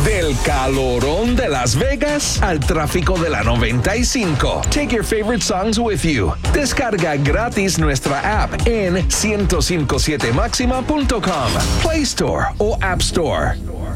Del calorón de Las Vegas al tráfico de la 95. Take your favorite songs with you. Descarga gratis nuestra app en 1057maxima.com, Play Store o App Store.